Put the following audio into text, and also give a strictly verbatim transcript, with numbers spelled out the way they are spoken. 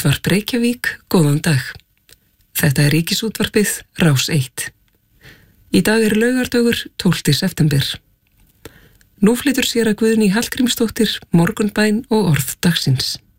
Útvarp Reykjavík, góðan dag. Þetta er Ríkisútvarpið, Rás eitt. Í dag er laugardagur tólfta september. Nú flytur séra Guðný Hallgrímsdóttir morgunbæn og orð dagsins.